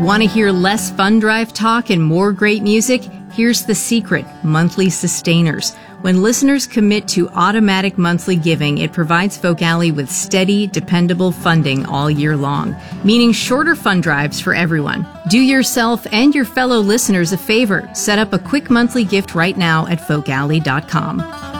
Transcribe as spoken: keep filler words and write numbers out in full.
Want to hear less fund drive talk and more great music? Here's the secret: monthly sustainers. When listeners commit to automatic monthly giving, it provides Folk Alley with steady, dependable funding all year long, meaning shorter fund drives for everyone. Do yourself and your fellow listeners a favor. Set up a quick monthly gift right now at folk alley dot com.